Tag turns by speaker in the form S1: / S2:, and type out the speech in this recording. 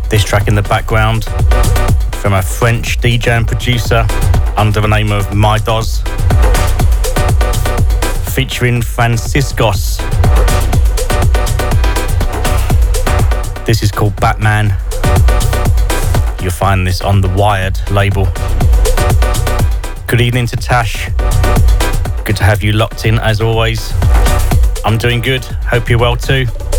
S1: This track in the background from a French DJ and producer under the name of Midos, featuring Franciscos. This is called Batman. You'll find this on the Wired label. Good evening to Tash. Good to have you locked in as always. I'm doing good. Hope you're well too.